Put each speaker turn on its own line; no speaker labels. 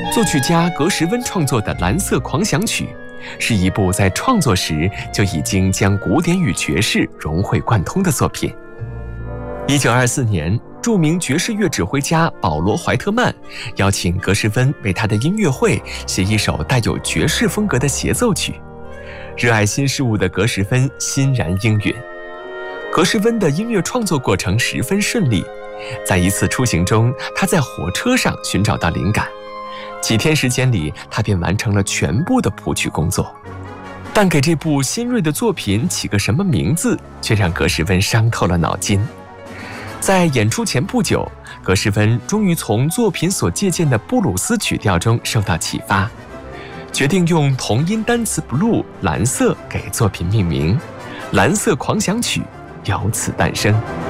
作曲家格什温创作的《蓝色狂想曲》，是一部在创作时就已经将古典与爵士融会贯通的作品。1924年，著名爵士乐指挥家保罗·怀特曼邀请格什温为他的音乐会写一首带有爵士风格的协奏曲。热爱新事物的格什温欣然应允。格什温的音乐创作过程十分顺利，在一次出行中，他在火车上寻找到灵感。几天时间里，他便完成了全部的谱曲工作。但给这部新锐的作品起个什么名字，却让格什温伤透了脑筋。在演出前不久，格什温终于从作品所借鉴的布鲁斯曲调中受到启发，决定用同音单词 blue 蓝色给作品命名，《蓝色狂想曲》由此诞生。